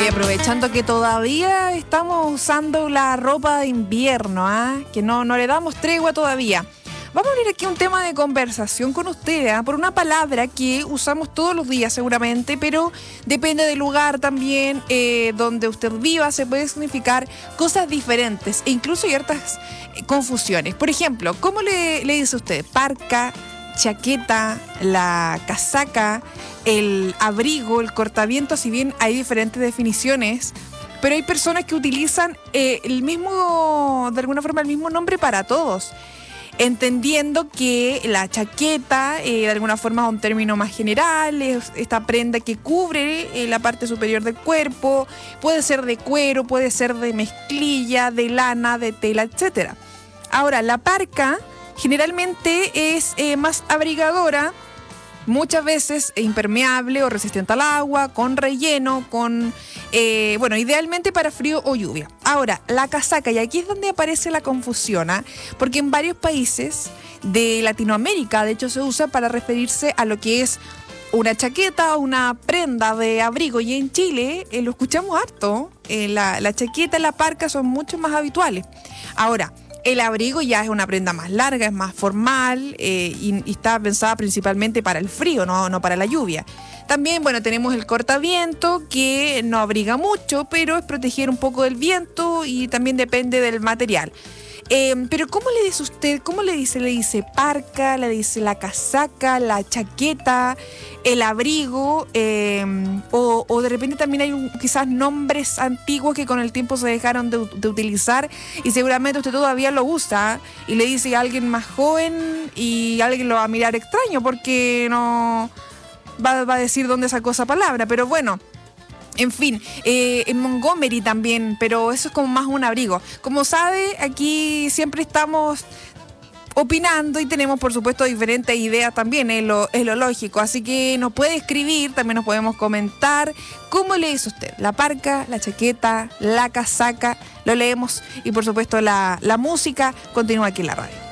Aprovechando que todavía estamos usando la ropa de invierno, que no le damos tregua todavía. Vamos a abrir aquí un tema de conversación con ustedes, por una palabra que usamos todos los días seguramente, pero depende del lugar también donde usted viva, se puede significar cosas diferentes e incluso hay hartas confusiones. Por ejemplo, ¿cómo le dice usted? Parca, chaqueta, la casaca, el abrigo, el cortaviento, si bien hay diferentes definiciones, pero hay personas que utilizan de alguna forma el mismo nombre para todos, entendiendo que la chaqueta de alguna forma es un término más general, es esta prenda que cubre la parte superior del cuerpo, puede ser de cuero, puede ser de mezclilla, de lana, de tela, etc. Ahora, la parca generalmente es más abrigadora, muchas veces impermeable o resistente al agua, con relleno, idealmente para frío o lluvia. Ahora, la casaca, y aquí es donde aparece la confusión, porque en varios países de Latinoamérica, de hecho, se usa para referirse a lo que es una chaqueta o una prenda de abrigo, y en Chile lo escuchamos harto, la chaqueta y la parca son mucho más habituales. Ahora, el abrigo ya es una prenda más larga, es más formal y está pensada principalmente para el frío, no para la lluvia. También, tenemos el cortaviento, que no abriga mucho, pero es proteger un poco del viento y también depende del material. Pero ¿cómo le dice usted? ¿Cómo le dice? ¿Le dice parca? ¿Le dice la casaca? ¿La chaqueta? ¿El abrigo? O de repente también hay quizás nombres antiguos que con el tiempo se dejaron de utilizar y seguramente usted todavía lo usa y le dice a alguien más joven y alguien lo va a mirar extraño porque no va a decir dónde sacó esa palabra, pero bueno. En fin, en Montgomery también, pero eso es como más un abrigo. Como sabe, aquí siempre estamos opinando y tenemos, por supuesto, diferentes ideas también, es lo lógico. Así que nos puede escribir, también nos podemos comentar. ¿Cómo le dice usted? La parca, la chaqueta, la casaca, lo leemos. Y, por supuesto, la música continúa aquí en la radio.